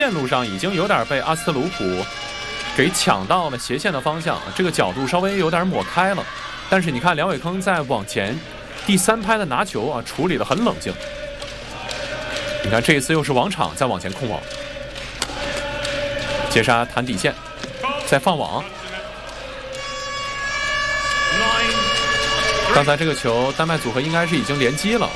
线路上已经有点被阿斯特鲁普给抢到了斜线的方向，这个角度稍微有点抹开了。但是你看梁伟铿在往前第3拍的拿球啊，处理得很冷静。你看这一次又是王昶在往前控网，接杀弹底线，再放网。刚才这个球丹麦组合应该是已经连击了。